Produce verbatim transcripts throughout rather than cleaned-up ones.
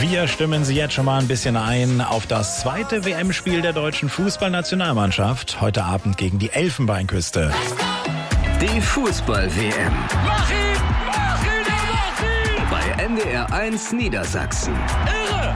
Wir stimmen Sie jetzt schon mal ein bisschen ein auf das zweite W M-Spiel der deutschen Fußballnationalmannschaft. Heute Abend gegen die Elfenbeinküste. Die Fußball-W M. Mach ihn! Mach ihn! Mach ihn! Bei N D R eins Niedersachsen. Irre!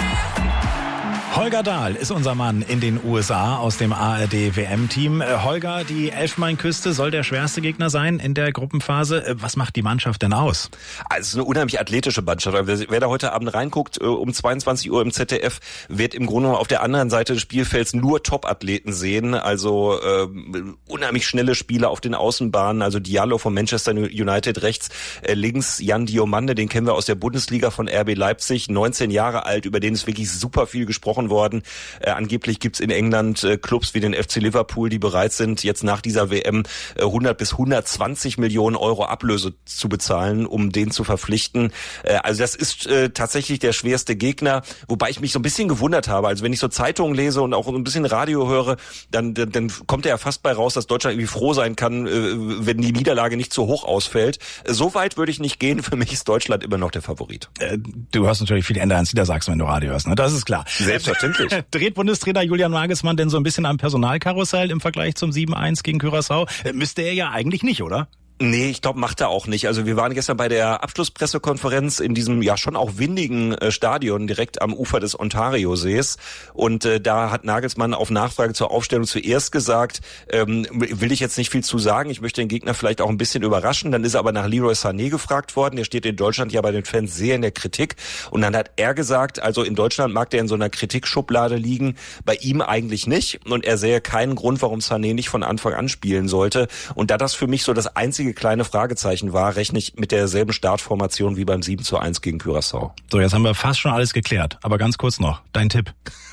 Holger Dahl ist unser Mann in den U S A aus dem A R D-W M-Team. Äh, Holger, die Elfenbeinküste soll der schwerste Gegner sein in der Gruppenphase. Äh, was macht die Mannschaft denn aus? Also es ist eine unheimlich athletische Mannschaft. Wer da heute Abend reinguckt, um zweiundzwanzig Uhr im Z D F, wird im Grunde auf der anderen Seite des Spielfelds nur Top-Athleten sehen. Also äh, unheimlich schnelle Spieler auf den Außenbahnen. Also Diallo von Manchester United rechts, äh, links Jan Diomande, den kennen wir aus der Bundesliga von R B Leipzig, neunzehn Jahre alt, über den ist wirklich super viel gesprochen worden. Äh, angeblich gibt's in England äh, Clubs wie den F C Liverpool, die bereit sind, jetzt nach dieser W M äh, hundert bis hundertzwanzig Millionen Euro Ablöse zu bezahlen, um den zu verpflichten. Äh, also das ist äh, tatsächlich der schwerste Gegner, wobei ich mich so ein bisschen gewundert habe. Also wenn ich so Zeitungen lese und auch ein bisschen Radio höre, dann, dann, dann kommt ja fast bei raus, dass Deutschland irgendwie froh sein kann, äh, wenn die Niederlage nicht zu hoch ausfällt. Äh, so weit würde ich nicht gehen. Für mich ist Deutschland immer noch der Favorit. Äh, du hörst natürlich viel Ende ans Niedersachsen, wenn du Radio hörst, ne? Das ist klar. Selbstverständlich. Dreht Bundestrainer Julian Nagelsmann denn so ein bisschen am Personalkarussell im Vergleich zum sieben eins gegen Curaçao? Müsste er ja eigentlich nicht, oder? Nee, ich glaube, macht er auch nicht. Also wir waren gestern bei der Abschlusspressekonferenz in diesem ja schon auch windigen äh, Stadion direkt am Ufer des Ontariosees und äh, da hat Nagelsmann auf Nachfrage zur Aufstellung zuerst gesagt, ähm, will ich jetzt nicht viel zu sagen, ich möchte den Gegner vielleicht auch ein bisschen überraschen. Dann ist er aber nach Leroy Sané gefragt worden, der steht in Deutschland ja bei den Fans sehr in der Kritik und dann hat er gesagt, also in Deutschland mag der in so einer Kritikschublade liegen, bei ihm eigentlich nicht und er sähe keinen Grund, warum Sané nicht von Anfang an spielen sollte und da das für mich so das einzige kleine Fragezeichen war, rechne ich mit derselben Startformation wie beim sieben zu eins gegen Curaçao. So, jetzt haben wir fast schon alles geklärt, aber ganz kurz noch, dein Tipp.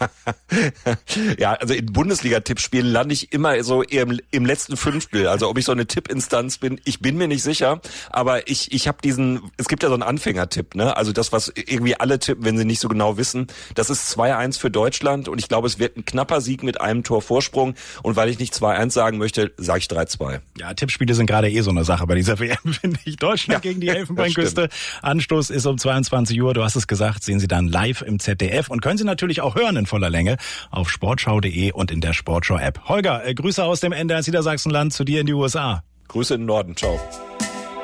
Ja, also in Bundesliga-Tippspielen lande ich immer so eher im, im letzten Fünftel, also ob ich so eine Tippinstanz bin, ich bin mir nicht sicher, aber ich ich habe diesen, es gibt ja so einen Anfängertipp, ne? Also das, was irgendwie alle tippen, wenn sie nicht so genau wissen, das ist zwei eins für Deutschland und ich glaube, es wird ein knapper Sieg mit einem Tor Vorsprung und weil ich nicht zwei eins sagen möchte, sage ich drei zwei. Ja, Tippspiele sind gerade eh so eine Sache bei dieser W M, finde ich. Deutschland ja, gegen die Elfenbeinküste. Anstoß ist um zweiundzwanzig Uhr. Du hast es gesagt, sehen Sie dann live im Z D F und können Sie natürlich auch hören in voller Länge auf sportschau punkt de und in der Sportschau-App. Holger, äh, Grüße aus dem N D R Niedersachsenland zu dir in die U S A. Grüße in den Norden. Ciao.